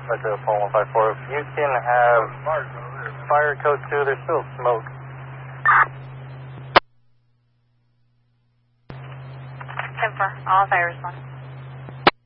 Metro Paul 154. If you can have fire code 2, there's still smoke. 10-4, all fire respond.